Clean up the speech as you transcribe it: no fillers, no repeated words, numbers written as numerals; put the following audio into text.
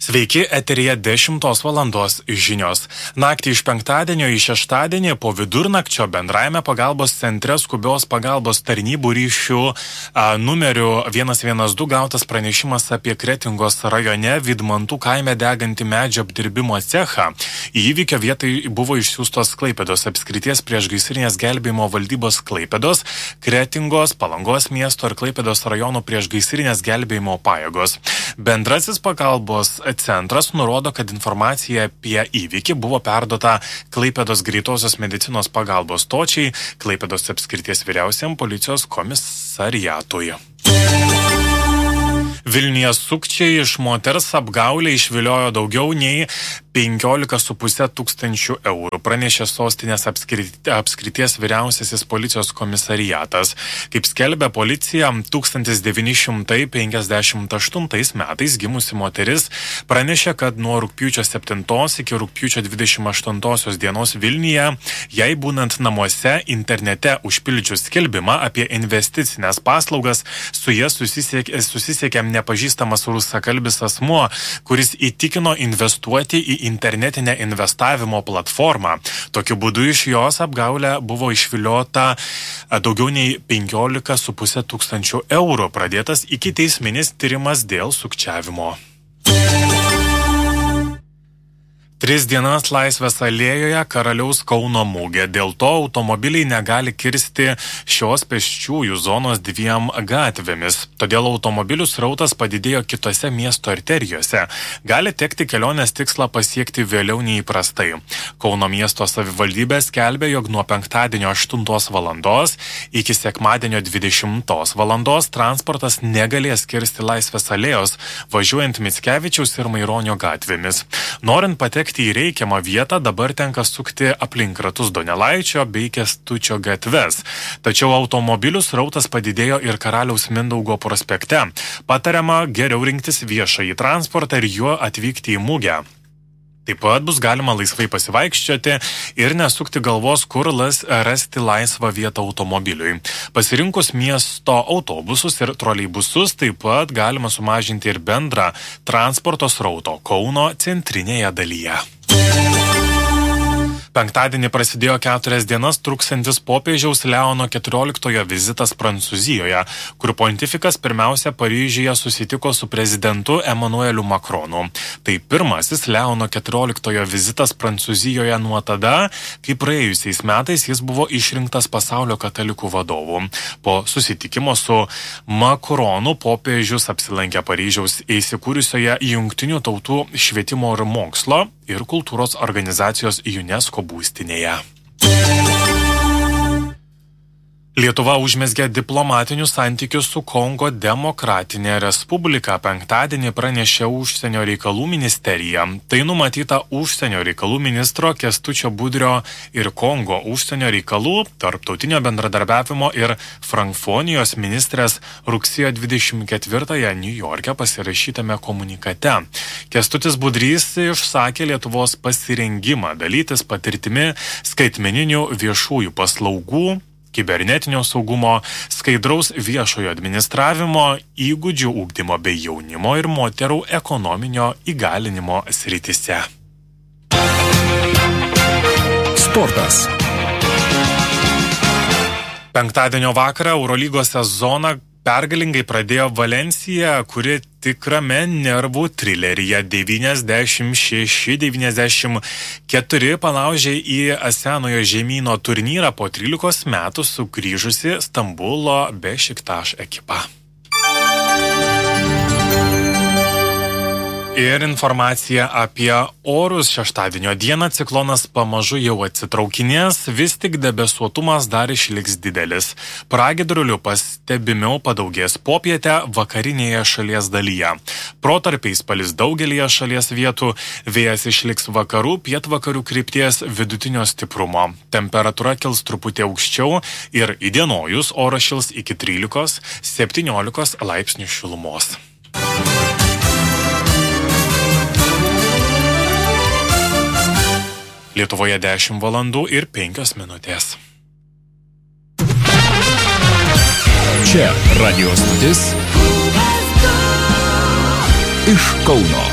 Sveiki, eteryje 10 valandos žinios. Naktį iš penktadienio į šeštadienį po vidurnakčio bendrajame pagalbos centre skubios pagalbos tarnybų ryšių numeriu 112 gautas pranešimas apie Kretingos rajone Vidmantų kaime degantį medžio apdirbimo cechą. Į įvykio vietai buvo išsiųstos Klaipėdos apskrities priešgaisrinės gelbėjimo valdybos Klaipėdos, Kretingos, Palangos miesto ir Klaipėdos rajonų priešgaisrinės gelbėjimo pajėgos. Bendrasis pagalbos centras nurodo, kad informacija apie įvykį buvo perduota Klaipėdos greitosios medicinos pagalbos stočiai, Klaipėdos apskrities vyriausiam policijos komisariatui. Vilniuje sukčiai iš moters apgaulę išviliojo daugiau nei 15,5 tūkstančių eurų, pranešė sostinės apskrities vyriausiasis policijos komisariatas. Kaip skelbia policija, 1958 metais gimusi moteris pranešė, kad nuo rugpjūčio 7 iki rugpjūčio 28 dienos Vilniuje, jai būnant namuose internete užpildžius skelbimą apie investicinės paslaugas, su jie susisiekė nepažįstamas rusakalbis asmuo, kuris įtikino investuoti į internetinę investavimo platformą. Tokiu būdu iš jos apgaulę buvo išviliota daugiau nei 15,5 tūkstančių eurų. Pradėtas ikiteisminis tyrimas dėl sukčiavimo. 3 dienas Laisvės alėjoje karaliaus Kauno mugė. Dėl to automobiliai negali kirsti šios pėsčiųjų zonos 2 gatvėmis. Todėl automobilių srautas padidėjo kitose miesto arterijose. Gali tekti kelionės tikslą pasiekti vėliau nei įprastai. Kauno miesto savivaldybė skelbia, jog nuo penktadienio 8 valandos iki sekmadienio 20 valandos transportas negalės kirsti Laisvės alėjos, važiuojant Mickevičiaus ir Maironio gatvėmis. Norint patekti į reikiamą vietą, dabar tenka sukti aplink ratus Donelaičio bei Kęstučio gatves. Tačiau automobilių srautas padidėjo ir Karaliaus Mindaugo prospekte. Patariama geriau rinktis viešąjį transportą ir juo atvykti į mugę. Taip pat bus galima laisvai pasivaikščioti ir nesukti galvos, kur rasti laisvą vietą automobiliui. Pasirinkus miesto autobusus ir troleibusus, taip pat galima sumažinti ir bendrą transporto srauto Kauno centrinėje dalyje. Penktadienį prasidėjo 4 dienas truksiantis popiežiaus Leono XIV vizitas Prancūzijoje, kur pontifikas pirmiausia Paryžiuje susitiko su prezidentu Emmanueliu Macronu. Tai pirmasis Leono XIV vizitas Prancūzijoje nuo tada, kai praėjusiais metais jis buvo išrinktas pasaulio katalikų vadovu. Po susitikimo su Macronu popiežius apsilankė Paryžiaus įsikūrusioje Jungtinių tautų švietimo ir mokslo ir kultūros organizacijos UNESCO būstinėje. Lietuva užmezgė diplomatinius santykius su Kongo Demokratinė Respublika. Penktadienį pranešė užsienio reikalų ministerija. Tai numatyta užsienio reikalų ministro Kęstučio Budrio ir Kongo užsienio reikalų, tarptautinio bendradarbiavimo ir frankfonijos ministrės rugsėjo 24-ąją Niujorke pasirašytame komunikate. Kęstutis Budrys išsakė Lietuvos pasirengimą dalytis patirtimi skaitmeninių viešųjų paslaugų, kibernetinio saugumo, skaidraus viešojo administravimo, įgūdžių ugdymo bei jaunimo ir moterų ekonominio įgalinimo srityse. Sportas. Penktadienio vakarą Eurolygos sezoną pergalingai pradėjo Valensija, kuri tikrame nervų trileryje 96-94 palaužė į Senojo žemyno turnyrą po 13 metų sugrįžusi Stambulo Bešiktaš ekipą. Ir informacija apie orus. Šeštadienio dieną ciklonas pamažu jau atsitraukinės, vis tik debesuotumas dar išliks didelis. Pragiedrulių pastebimiau padaugės popietę vakarinėje šalies dalyje. Protarpiais palis daugelyje šalies vietų, vėjas išliks vakarų, pietvakarių krypties vidutinio stiprumo. Temperatūra kils truputį aukščiau ir įdienojus oras šils iki 13-17 laipsnių šilumos. Lietuvoje 10 valandų ir 5 minutės. Čia radio stotis iš Kauno.